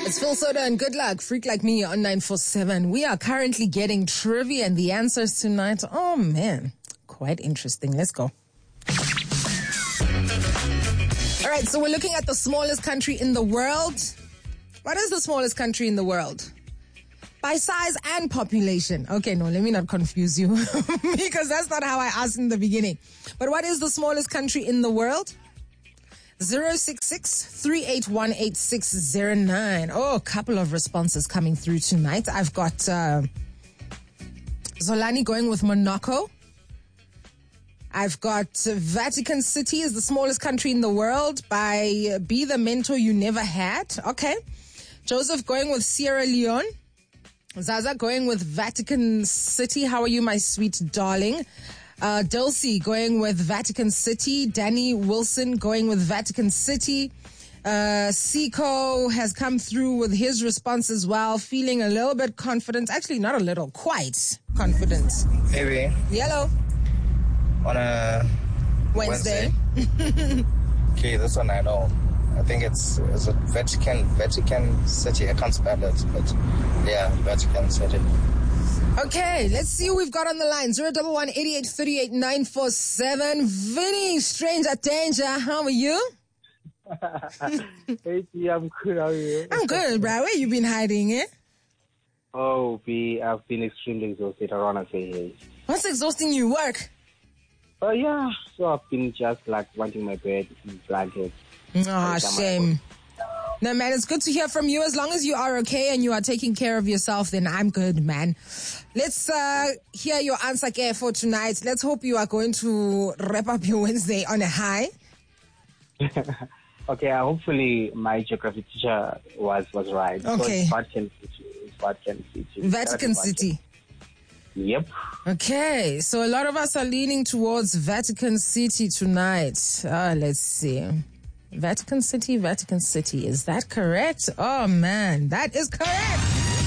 It's Phil Soda and good luck. Freak Like Me on 947. We are currently getting trivia and the answers tonight. Oh man, quite interesting. Let's go. All right, so we're looking at the smallest country in the world. What is the smallest country in the world? By size and population. Okay, no, let me not confuse you because that's not how I asked in the beginning. But what is the smallest country in the world? 066-381-8609. Oh, a couple of responses coming through tonight. I've got Zolani going with Monaco. I've got Vatican City is the smallest country in the world by Be the Mentor You Never Had. Okay. Joseph going with Sierra Leone. Zaza going with Vatican City. How are you, my sweet darling? Dulcie going with Vatican City. Danny Wilson going with Vatican City. Siko has come through with his response as well, feeling a little bit confident. Actually, not a little, quite confident. Maybe. Yellow. On a Wednesday. Okay, this one I know. I think it's a Vatican City. I can't spell it, but yeah, Vatican City. Okay, let's see who we've got on the line. 011-8838-947. Vinny, stranger danger. How are you? Hey, T, I'm good. How are you? I'm good, bro. Where you been hiding, eh? Oh, B, I've been extremely exhausted. I wanna say hey. What's exhausting you? Work? Oh, yeah. So I've been just like wanting my bed and blanket. Oh, shame. No, man, it's good to hear from you. As long as you are okay and you are taking care of yourself, then I'm good, man. Let's hear your answer, Care, for tonight. Let's hope you are going to wrap up your Wednesday on a high. Okay, hopefully my geography teacher was right. Okay. So it's Vatican City. Vatican City. Yep. Okay, so a lot of us are leaning towards Vatican City tonight. Let's see. Vatican City. Is that correct? Oh, man, that is correct.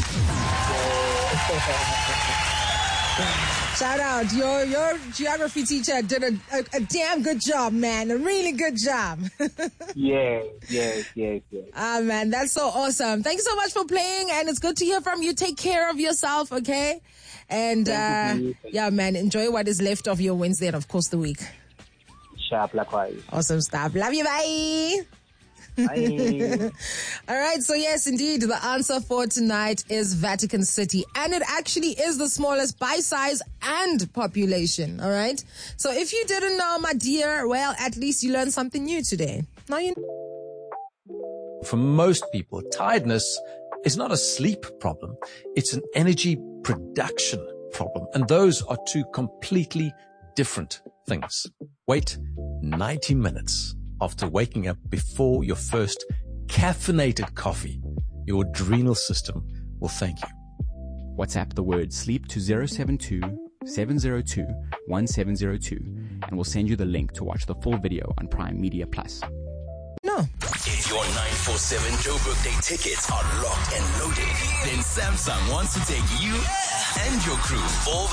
Shout out. Your geography teacher did a damn good job, man. A really good job. Yes. Ah, man, that's so awesome. Thanks so much for playing, and it's good to hear from you. Take care of yourself, okay? And, yeah, man, enjoy what is left of your Wednesday and, of course, the week. Sharp, likewise. Awesome stuff. Love you, bye. Bye. All right, so yes, indeed, the answer for tonight is Vatican City. And it actually is the smallest by size and population, all right? So if you didn't know, my dear, well, at least you learned something new today. Now you For most people, tiredness is not a sleep problem. It's an energy production problem. And those are two completely different things. Wait 90 minutes after waking up before your first caffeinated coffee. Your adrenal system will thank you. WhatsApp the word sleep to 072-702-1702 and we'll send you the link to watch the full video on Prime Media Plus. No. If your 947 Joburg Day tickets are locked and loaded, then Samsung wants to take you and your crew all the